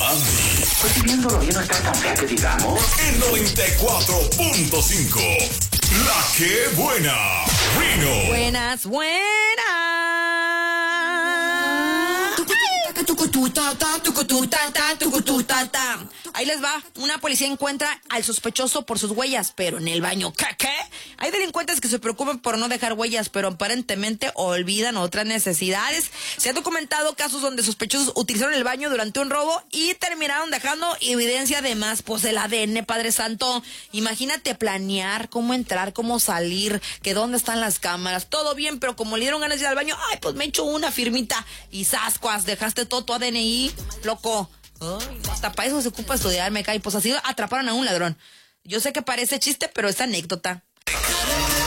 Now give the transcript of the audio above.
mami. Pues viéndolo bien no está tan fea que digamos. En 94.5. La que buena. Rino. Buenas. Ahí les va. Una policía encuentra al sospechoso por sus huellas, pero en el baño. ¿Qué? Hay delincuentes que se preocupan por no dejar huellas, pero aparentemente olvidan otras necesidades. Se han documentado casos donde sospechosos utilizaron el baño durante un robo y terminaron dejando evidencia de más. Pues el ADN, Padre Santo. Imagínate planear cómo entrar, cómo salir, que dónde están las cámaras. Todo bien, pero como le dieron ganas de ir al baño, ay, pues me echo una firmita. Y sascuas, dejaste todo tu ADN, loco. Ay, hasta para eso se ocupa estudiar, me cae. Pues así atraparon a un ladrón. Yo sé que parece chiste, pero es anécdota.